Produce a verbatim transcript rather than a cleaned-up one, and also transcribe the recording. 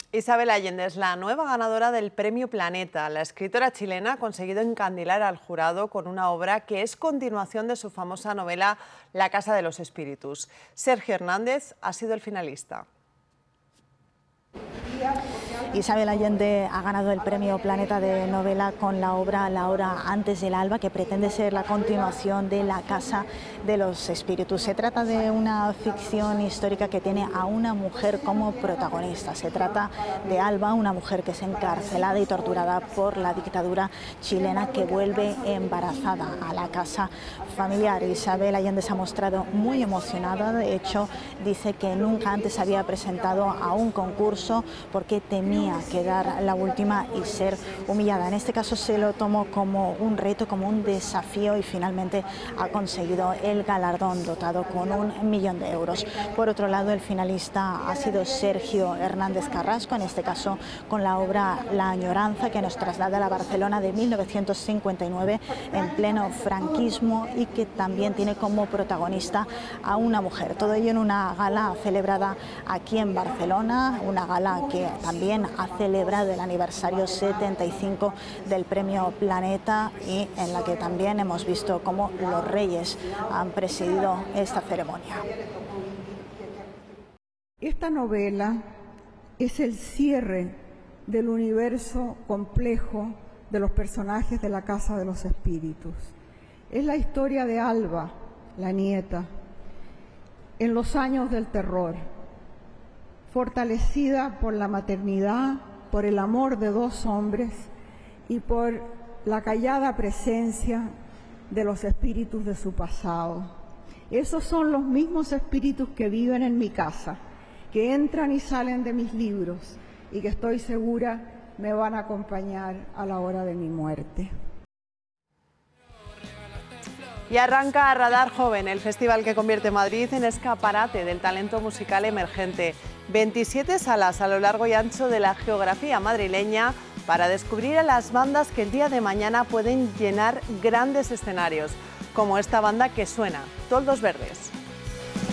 Isabel Allende es la nueva ganadora del Premio Planeta. La escritora chilena ha conseguido encandilar al jurado con una obra que es continuación de su famosa novela La Casa de los Espíritus. Sergio Hernández ha sido el finalista. Isabel Allende ha ganado el Premio Planeta de novela con la obra La hora antes del alba, que pretende ser la continuación de La Casa de los Espíritus. Se trata de una ficción histórica que tiene a una mujer como protagonista. Se trata de Alba, una mujer que es encarcelada y torturada por la dictadura chilena, que vuelve embarazada a la casa familiar. Isabel Allende se ha mostrado muy emocionada. De hecho, dice que nunca antes había presentado a un concurso porque temía quedar la última y ser humillada. En este caso se lo tomó como un reto, como un desafío, y finalmente ha conseguido el galardón, dotado con un millón de euros. Por otro lado, el finalista ha sido Sergio Hernández Carrasco, en este caso con la obra La añoranza, que nos traslada a la Barcelona de mil novecientos cincuenta y nueve, en pleno franquismo, y que también tiene como protagonista a una mujer. Todo ello en una gala celebrada aquí en Barcelona, una gala que también ha celebrado el aniversario setenta y cinco del Premio Planeta, y en la que también hemos visto cómo los reyes han presidido esta ceremonia. Esta novela es el cierre del universo complejo de los personajes de La Casa de los Espíritus. Es la historia de Alba, la nieta, en los años del terror, fortalecida por la maternidad, por el amor de dos hombres y por la callada presencia de los espíritus de su pasado. Esos son los mismos espíritus que viven en mi casa, que entran y salen de mis libros y que estoy segura me van a acompañar a la hora de mi muerte. Y arranca Radar Joven, el festival que convierte Madrid en escaparate del talento musical emergente. veintisiete salas a lo largo y ancho de la geografía madrileña para descubrir a las bandas que el día de mañana pueden llenar grandes escenarios, como esta banda que suena, Toldos Verdes.